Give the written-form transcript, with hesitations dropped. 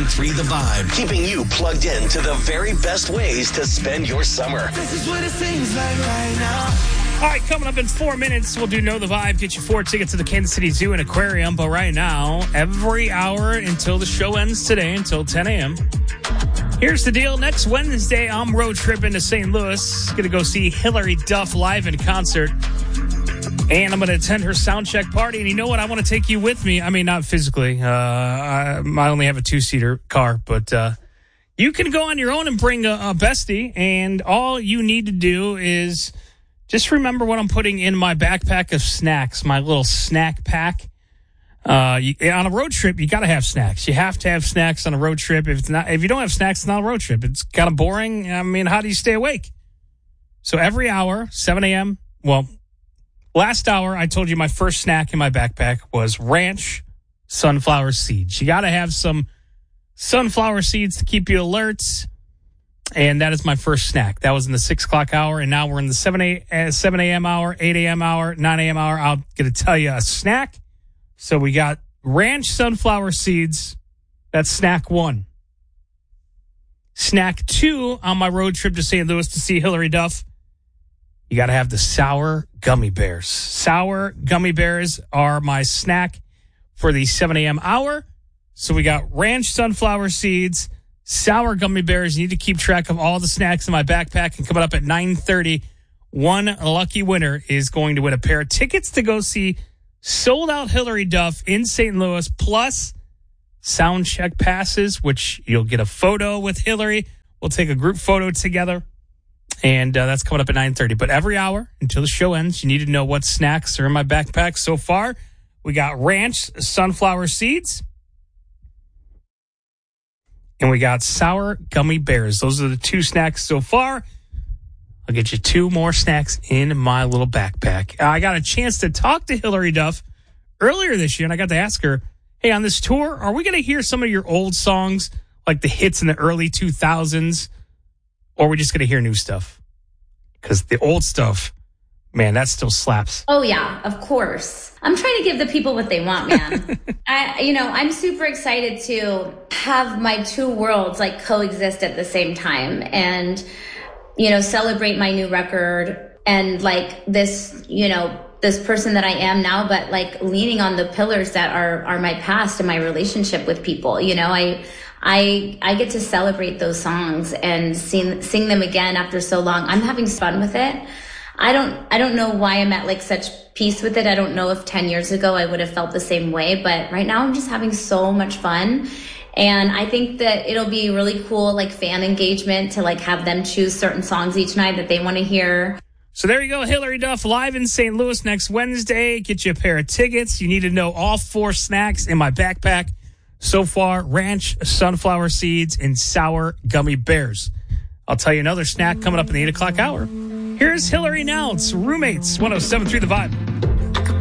107.3 The Vibe, keeping you plugged in to the very best ways to spend your summer. This is what it seems like right now. All right, coming up in 4 minutes, we'll do Know the Vibe, get you 4 tickets to the Kansas City Zoo and Aquarium. But right now, every hour until the show ends today, until 10 a.m., here's the deal. Next Wednesday, I'm road tripping to St. Louis. Going to go see Hilary Duff live in concert. And I'm going to attend her sound check party. And you know what? I want to take you with me. I mean, not physically. I only have a 2-seater car. But you can go on your own and bring a bestie. And all you need to do is just remember what I'm putting in my backpack of snacks, my little snack pack. On a road trip, you got to have snacks. You have to have snacks on a road trip. If you don't have snacks, it's not a road trip. It's kind of boring. I mean, how do you stay awake? So every hour, 7 a.m., well, last hour, I told you my first snack in my backpack was ranch sunflower seeds. You got to have some sunflower seeds to keep you alert. And that is my first snack. That was in the 6 o'clock hour. And now we're in the 7 a.m. hour, 8 a.m. hour, 9 a.m. hour. I'm going to tell you a snack. So we got ranch sunflower seeds. That's snack 1. Snack 2 on my road trip to St. Louis to see Hilary Duff. You got to have the sour gummy bears. Sour gummy bears are my snack for the 7 a.m. hour. So we got ranch sunflower seeds, sour gummy bears. You need to keep track of all the snacks in my backpack. And coming up at 9:30, one lucky winner is going to win a pair of tickets to go see sold-out Hilary Duff in St. Louis, plus sound check passes, which you'll get a photo with Hilary. We'll take a group photo together. And that's coming up at 9:30. But every hour until the show ends, you need to know what snacks are in my backpack. So far, we got ranch sunflower seeds. And we got sour gummy bears. Those are the 2 snacks so far. I'll get you 2 more snacks in my little backpack. I got a chance to talk to Hilary Duff earlier this year, and I got to ask her, hey, on this tour, are we going to hear some of your old songs, like the hits in the early 2000s? Or are we just going to hear new stuff? Because the old stuff, man, that still slaps. Oh, yeah, of course. I'm trying to give the people what they want, man. I'm super excited to have my 2 worlds like coexist at the same time and, celebrate my new record and like this, this person that I am now, but like leaning on the pillars that are my past and my relationship with people. I get to celebrate those songs and sing them again after so long. I'm having fun with it. I don't know why I'm at like such peace with it. I don't know if 10 years ago I would have felt the same way, but right now I'm just having so much fun. And I think that it'll be really cool, like fan engagement to like have them choose certain songs each night that they want to hear. So there you go, Hilary Duff live in St. Louis next Wednesday. Get you a pair of tickets. You need to know all 4 snacks in my backpack. So far, ranch, sunflower seeds, and sour gummy bears. I'll tell you another snack coming up in the 8 o'clock hour. Here's Hilary now. It's Roommates, 107.3 The Vibe.